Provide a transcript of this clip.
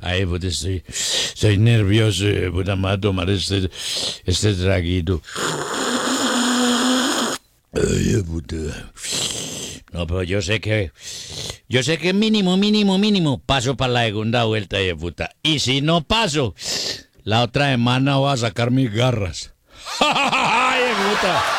Ay, puta, estoy nervioso, puta, me voy a tomar este traguito. Ay, puta. No, pero yo sé que mínimo paso para la segunda vuelta, de puta. Y si no paso, la otra semana voy a sacar mis garras. Ay, puta.